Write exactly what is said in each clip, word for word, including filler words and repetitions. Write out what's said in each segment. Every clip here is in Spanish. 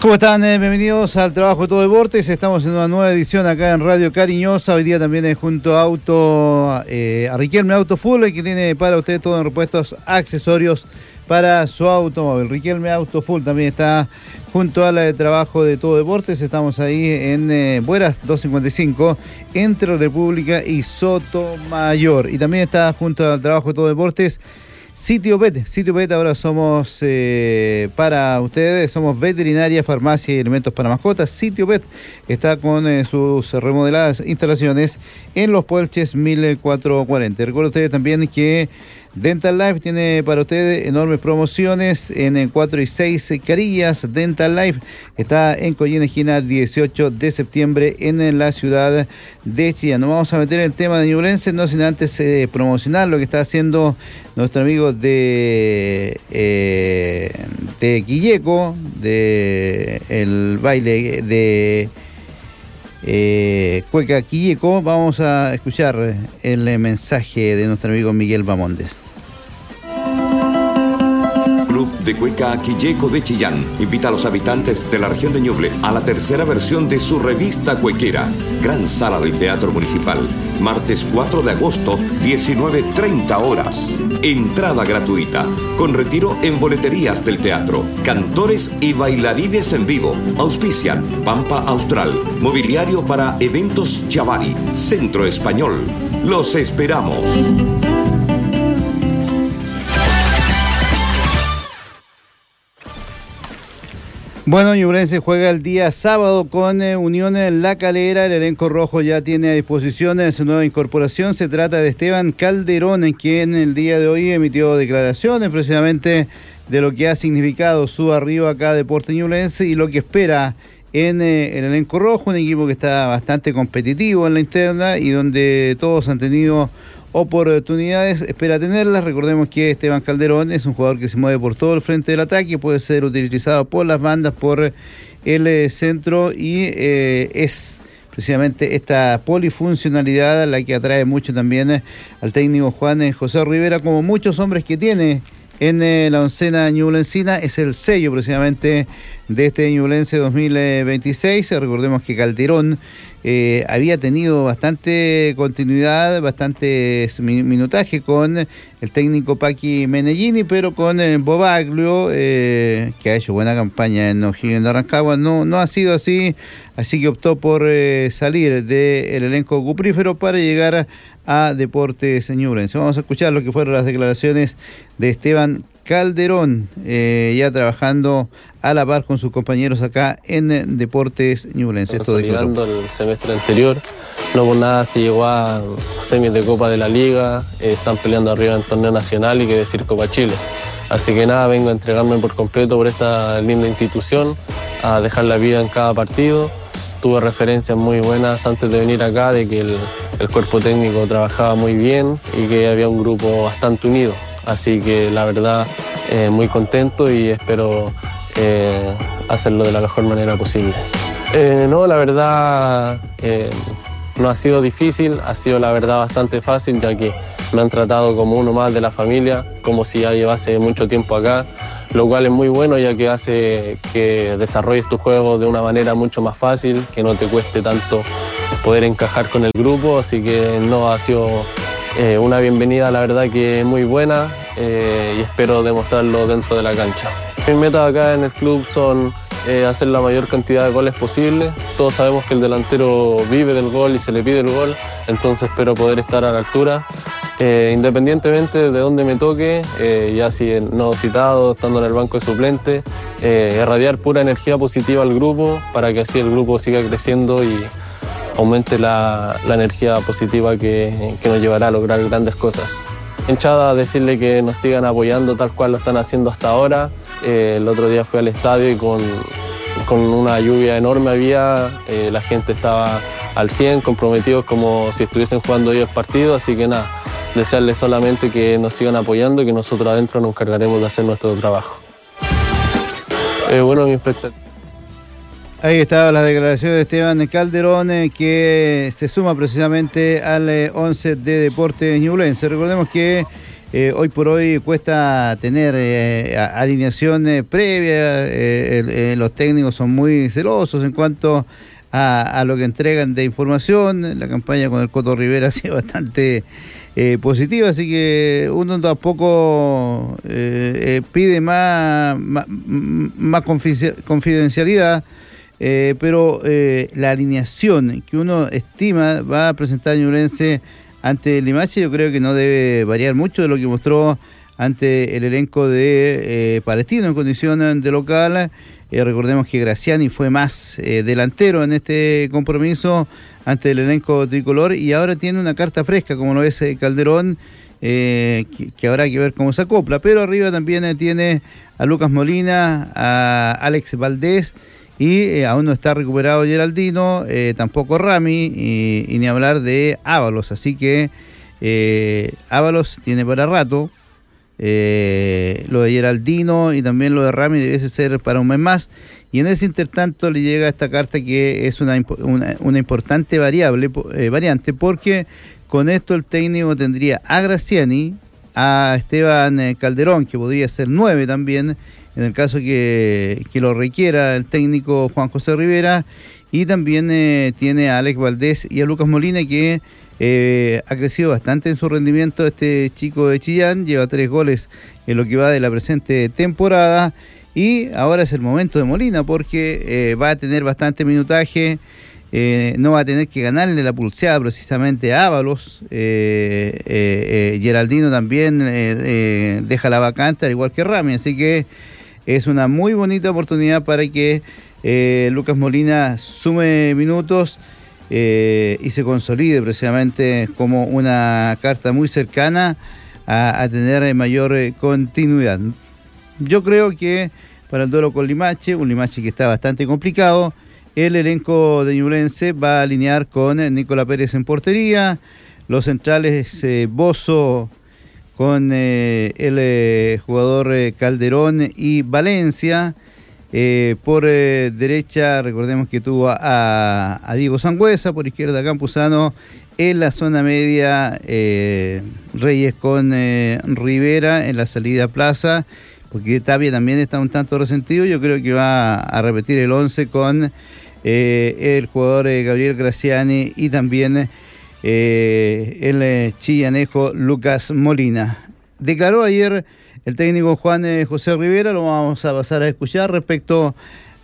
¿Cómo están? Eh, bienvenidos al Trabajo de Todo Deportes. Estamos en una nueva edición acá en Radio Cariñosa. Hoy día también es junto a Auto, eh, a Riquelme Auto Full, que tiene para usted todos los repuestos, accesorios para su automóvil. Riquelme Auto Full también está junto al de Trabajo de Todo Deportes. Estamos ahí en eh, Bueras doscientos cincuenta y cinco, entre República y Sotomayor. Y también está junto al Trabajo de Todo Deportes Sitio Pet. Sitio Pet, ahora somos eh, para ustedes, somos veterinaria, farmacia y alimentos para mascotas. Sitio Pet está con eh, sus remodeladas instalaciones en Los Puelches mil cuatrocientos cuarenta. Recuerden ustedes también que Dental Life tiene para ustedes enormes promociones en cuatro y seis Carillas. Dental Life está en Collín Esquina, dieciocho de septiembre, en la ciudad de Chillán. Nos vamos a meter en el tema de Ñublense, no sin antes eh, promocionar lo que está haciendo nuestro amigo de eh, de Quilleco, de el baile de Eh, Cueca Quilleco. Vamos a escuchar el mensaje de nuestro amigo Miguel Bamondes. Club de Cueca Quilleco de Chillán invita a los habitantes de la región de Ñuble a la tercera versión de su revista cuequera, Gran Sala del Teatro Municipal, martes cuatro de agosto, diecinueve treinta horas. Entrada gratuita, con retiro en boleterías del teatro. Cantores y bailarines en vivo. Auspician Pampa Austral, Mobiliario para Eventos Chavari, Centro Español. Los esperamos. Bueno, Ñublense juega el día sábado con eh, Unión La Calera. El elenco rojo ya tiene a disposición eh, su nueva incorporación. Se trata de Esteban Calderón, quien el día de hoy emitió declaraciones precisamente de lo que ha significado su arribo acá a Deportes Ñublense y lo que espera en eh, el elenco rojo, un equipo que está bastante competitivo en la interna y donde todos han tenido oportunidades, espera tenerlas. Recordemos que Esteban Calderón es un jugador que se mueve por todo el frente del ataque, puede ser utilizado por las bandas, por el eh, centro y eh, es precisamente esta polifuncionalidad la que atrae mucho también eh, al técnico Juan eh, José Rivera, como muchos hombres que tiene en eh, la oncena ñublencina. Es el sello precisamente de este Ñublense dos mil veintiséis. Recordemos que Calderón eh, había tenido bastante continuidad, bastante minutaje con el técnico Paqui Menellini, pero con eh, Bobaglio, eh, que ha hecho buena campaña en O'Higgins de Rancagua, no, no ha sido así, así que optó por eh, salir del elenco cuprífero para llegar a, a Deportes Ñublense. Vamos a escuchar lo que fueron las declaraciones de Esteban Calderón, eh, ya trabajando a la par con sus compañeros acá en Deportes Ñublense. Consolidando el semestre anterior, no por nada se llegó a semis de Copa de la Liga, eh, están peleando arriba en torneo nacional y que decir Copa Chile. Así que nada, vengo a entregarme por completo por esta linda institución, a dejar la vida en cada partido. Tuve referencias muy buenas antes de venir acá de que el, el cuerpo técnico trabajaba muy bien y que había un grupo bastante unido. Así que la verdad, eh, muy contento y espero eh, hacerlo de la mejor manera posible. Eh, no, la verdad eh, no ha sido difícil, ha sido la verdad bastante fácil, ya que me han tratado como uno más de la familia, como si ya llevase mucho tiempo acá, lo cual es muy bueno, ya que hace que desarrolles tu juego de una manera mucho más fácil, que no te cueste tanto poder encajar con el grupo, así que no ha sido eh, una bienvenida, la verdad que muy buena, eh, y espero demostrarlo dentro de la cancha. Mis metas acá en el club son eh, hacer la mayor cantidad de goles posible. Todos sabemos que el delantero vive del gol y se le pide el gol, entonces espero poder estar a la altura. Eh, independientemente de dónde me toque, eh, ya si no citado, estando en el banco de suplente, eh, irradiar pura energía positiva al grupo para que así el grupo siga creciendo y aumente la, la energía positiva que, que nos llevará a lograr grandes cosas. Hinchada, decirle que nos sigan apoyando tal cual lo están haciendo hasta ahora. Eh, el otro día fui al estadio y con, con una lluvia enorme había, eh, la gente estaba al cien, comprometidos como si estuviesen jugando ellos partidos, así que nada, desearles solamente que nos sigan apoyando y que nosotros adentro nos encargaremos de hacer nuestro trabajo. Eh, bueno, mi expectativa. Ahí estaba la declaración de Esteban Calderón, eh, que se suma precisamente al eh, once de Deportes Ñublense. Recordemos que Eh, hoy por hoy cuesta tener eh, alineaciones previas, eh, eh, los técnicos son muy celosos en cuanto a, a lo que entregan de información. La campaña con el Coto Rivera ha sido bastante eh, positiva, así que uno tampoco eh, eh, pide más, más, más confidencialidad, eh, pero eh, la alineación que uno estima va a presentar Ñublense ante el Limache, yo creo que no debe variar mucho de lo que mostró ante el elenco de eh, Palestino en condición de local. Eh, recordemos que Graziani fue más eh, delantero en este compromiso ante el elenco tricolor y ahora tiene una carta fresca como lo es eh, Calderón, eh, que, que habrá que ver cómo se acopla. Pero arriba también eh, tiene a Lucas Molina, a Alex Valdés, y eh, aún no está recuperado Geraldino, eh, tampoco Rami, y, y ni hablar de Ábalos, así que eh, Ábalos tiene para rato. Eh, lo de Geraldino y también lo de Rami debiese ser para un mes más, y en ese intertanto le llega esta carta que es una, una, una importante variable eh, variante, porque con esto el técnico tendría a Graziani, a Esteban eh, Calderón, que podría ser nueve también en el caso que, que lo requiera el técnico Juan José Rivera, y también eh, tiene a Alex Valdés y a Lucas Molina, que eh, ha crecido bastante en su rendimiento este chico de Chillán, lleva tres goles en lo que va de la presente temporada, y ahora es el momento de Molina, porque eh, va a tener bastante minutaje, eh, no va a tener que ganarle la pulseada precisamente a Ábalos, eh, eh, eh, Geraldino también eh, eh, deja la vacante al igual que Rami, así que es una muy bonita oportunidad para que eh, Lucas Molina sume minutos eh, y se consolide precisamente como una carta muy cercana a, a tener mayor eh, continuidad. Yo creo que para el duelo con Limache, un Limache que está bastante complicado, el elenco de Ñublense va a alinear con Nicolás Pérez en portería, los centrales eh, Bozo con eh, el eh, jugador eh, Calderón y Valencia. Eh, por eh, derecha, recordemos que tuvo a, a Diego Sangüesa, por izquierda Campuzano, en la zona media eh, Reyes con eh, Rivera, en la salida Plaza, porque Tapia también está un tanto resentido. Yo creo que va a repetir el once con eh, el jugador eh, Gabriel Graziani y también Eh, el eh, chillanejo Lucas Molina. Declaró ayer el técnico Juan eh, José Rivera, lo vamos a pasar a escuchar respecto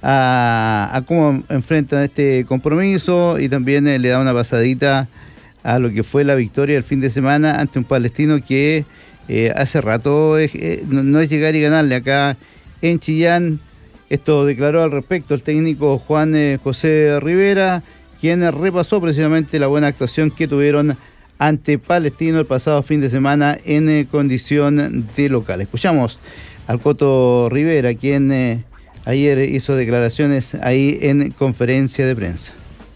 a, a cómo enfrentan este compromiso, y también eh, le da una pasadita a lo que fue la victoria el fin de semana ante un Palestino que eh, hace rato eh, eh, no, no es llegar y ganarle acá en Chillán. Esto declaró al respecto el técnico Juan eh, José Rivera, quien repasó precisamente la buena actuación que tuvieron ante Palestino el pasado fin de semana en eh, condición de local. Escuchamos al Coto Rivera, quien eh, ayer hizo declaraciones ahí en conferencia de prensa.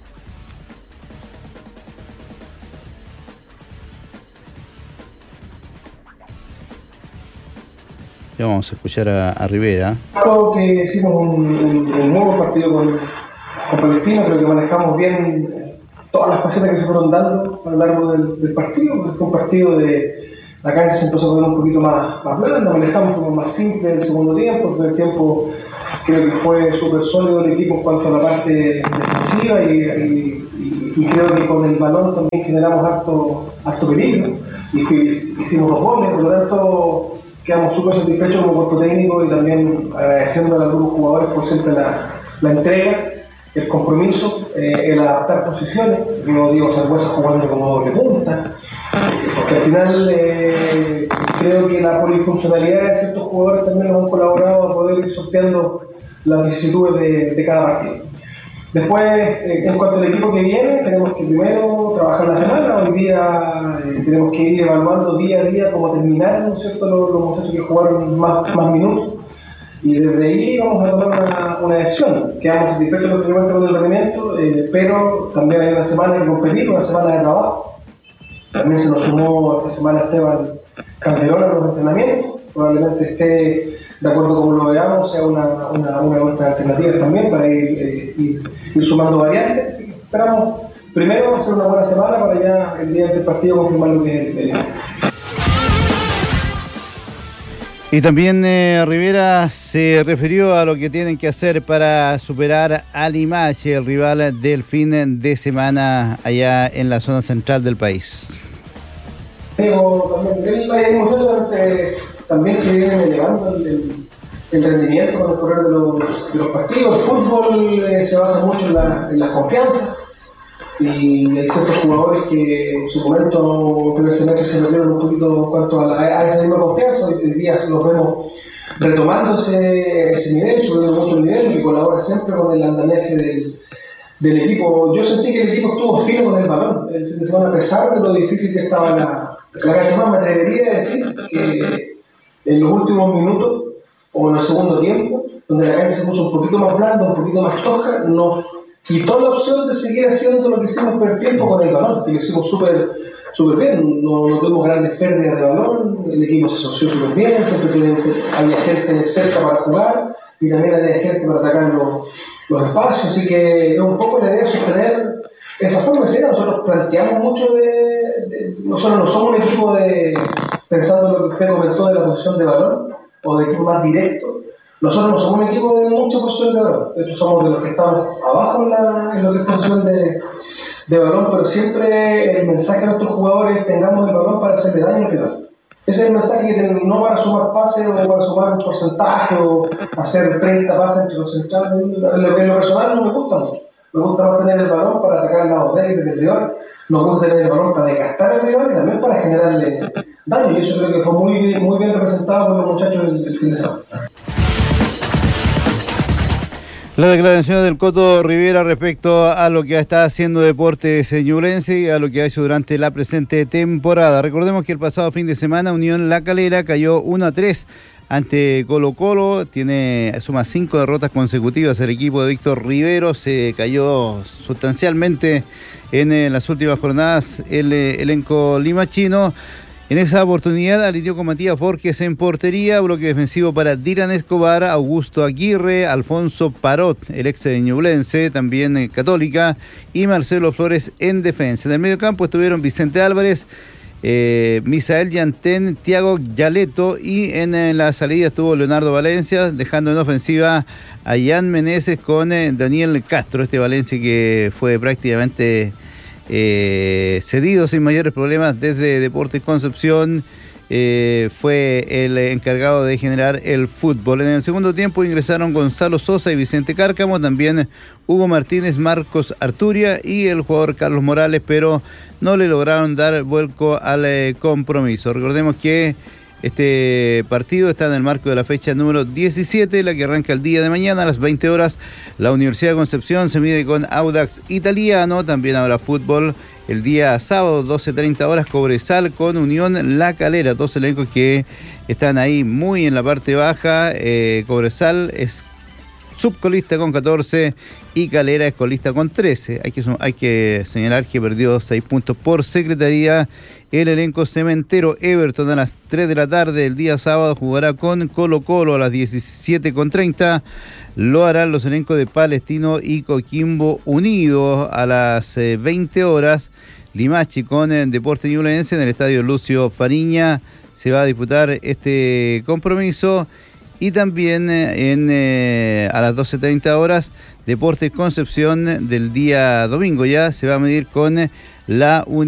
Ya vamos a escuchar a, a Rivera. Creo que hicimos un, un, un nuevo partido con, con Palestino, creo que manejamos bien todas las facetas que se fueron dando a lo largo del, del partido. Fue un partido de la cancha se empezó a poner un poquito más, más blanda, manejamos como más simple en el segundo tiempo. El primer tiempo creo que fue súper sólido el equipo en cuanto a la parte defensiva y, y, y, y creo que con el balón también generamos harto, harto peligro y hicimos dos goles, por lo tanto quedamos súper satisfechos como cuerpo técnico y también agradeciendo a los grupos jugadores por siempre la, la entrega, el compromiso, eh, el adaptar posiciones. Yo digo Sangüesa jugando como doble punta, porque al final eh, creo que la polifuncionalidad de ciertos jugadores también nos han colaborado a poder ir sorteando las vicisitudes de, de cada partido. Después, eh, en cuanto al equipo que viene, tenemos que primero trabajar la semana. Hoy día eh, tenemos que ir evaluando día a día cómo terminar, ¿no es cierto?, los, los muchachos que jugaron más, más minutos. Y desde ahí vamos a tomar una, una decisión. Quedamos satisfechos lógicamente con el rendimiento, eh, pero también hay una semana que competir, una semana de trabajo. También se nos sumó esta semana Esteban Calderón a los entrenamientos. Probablemente esté, de acuerdo como lo veamos, sea una, una, una de nuestras alternativas también para ir, eh, ir, ir sumando variantes. Así que esperamos primero hacer una buena semana para ya el día del partido confirmar lo que es el. Y también eh, Rivera se refirió a lo que tienen que hacer para superar a Limache, el rival del fin de semana allá en la zona central del país. Digo, también, hay muchachos eh, también que vienen elevando el, el, el rendimiento con el correr de los, de los partidos. El fútbol eh, se basa mucho en la, en la confianza. Y hay ciertos jugadores que en su momento, el primer semestre, se perdieron un poquito en cuanto a, la, a esa misma confianza. Hoy en día los vemos retomando ese, ese nivel, subiendo mucho el nivel y colabora siempre con el andamiaje del, del equipo. Yo sentí que el equipo estuvo fino con el balón el fin de semana, a pesar de lo difícil que estaba la, la cancha. Más me atrevería a decir que en los últimos minutos o en el segundo tiempo, donde la cancha se puso un poquito más blanda, un poquito más tosca, nos quitó la opción de seguir haciendo lo que hicimos por el tiempo con el balón, que lo hicimos súper súper bien, no, no tuvimos grandes pérdidas de balón, el equipo se asoció súper bien, siempre había gente cerca para jugar y también había gente para atacar los, los espacios, así que es un poco la idea de sostener esa forma. ¿Sí? Nosotros planteamos mucho de, de, nosotros no somos un equipo de, pensando en lo que usted comentó de la posición de balón, o de equipo más directo. Nosotros no somos un equipo de mucha posición de balón, de hecho somos de los que estamos abajo en, la, en lo que es posición de, de balón, pero siempre el mensaje a nuestros jugadores: tengamos el balón para hacerle daño al rival. Ese es el mensaje, que no para sumar pases o para sumar un porcentaje o hacer treinta pases entre los centrales. En lo, en lo personal no me gusta mucho. Me gusta más tener el balón para atacar el lado débil del rival, nos gusta tener el balón para desgastar al rival y también para generarle daño, y eso creo que fue muy, muy bien representado por los muchachos el, el fin de semana. La declaración del Coto Rivera respecto a lo que está haciendo Deportes Ñublense y a lo que ha hecho durante la presente temporada. Recordemos que el pasado fin de semana Unión La Calera cayó uno a tres ante Colo Colo, tiene suma cinco derrotas consecutivas. El equipo de Víctor Rivero se cayó sustancialmente en, en las últimas jornadas. El eh, elenco limachino en esa oportunidad alineó con Matías Borges en portería, bloque defensivo para Dylan Escobar, Augusto Aguirre, Alfonso Parot, el ex de Ñublense, también eh, Católica, y Marcelo Flores en defensa. En el medio campo estuvieron Vicente Álvarez, eh, Misael Yantén, Thiago Yaleto, y en, en la salida estuvo Leonardo Valencia, dejando en ofensiva a Jan Meneses con eh, Daniel Castro, este Valencia que fue prácticamente Eh, cedido sin mayores problemas desde Deportes Concepción. Eh, fue el encargado de generar el fútbol. En el segundo tiempo ingresaron Gonzalo Sosa y Vicente Cárcamo, también Hugo Martínez, Marcos Arturia y el jugador Carlos Morales, pero no le lograron dar vuelco al eh, compromiso. Recordemos que este partido está en el marco de la fecha número diecisiete, la que arranca el día de mañana a las veinte horas. La Universidad de Concepción se mide con Audax Italiano. También habrá fútbol el día sábado, doce treinta horas, Cobresal con Unión La Calera. Dos elencos que están ahí muy en la parte baja. Eh, Cobresal es subcolista con catorce y Calera es colista con trece. Hay que, hay que señalar que perdió seis puntos por secretaría. El elenco cementero. Everton a las tres de la tarde el día sábado jugará con Colo Colo a las diecisiete con treinta. Lo harán los elencos de Palestino y Coquimbo Unido a las eh, veinte horas. Limache con el Deportes Ñublense en el estadio Lucio Fariña se va a disputar este compromiso. Y también eh, en, eh, a las doce treinta horas Deportes Concepción del día domingo ya se va a medir con la Unión.